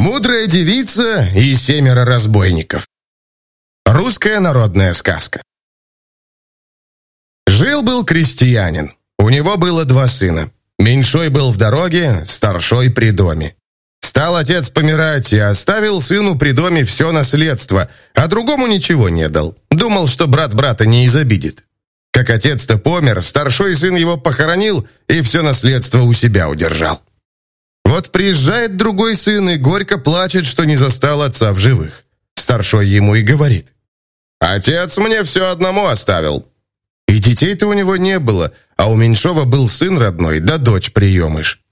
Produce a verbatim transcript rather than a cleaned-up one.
Мудрая девица и семеро разбойников. Русская народная сказка. Жил-был крестьянин. У него было два сына. Меньшой был в дороге, старшой при доме. Стал отец помирать и оставил сыну при доме все наследство, а другому ничего не дал. Думал, что брат брата не изобидит. Как отец-то помер, старшой сын его похоронил и все наследство у себя удержал. Вот приезжает другой сын и горько плачет, что не застал отца в живых. Старшой ему и говорит: «Отец мне все одному оставил». И детей-то у него не было, а у меньшого был сын родной, да дочь приемыш.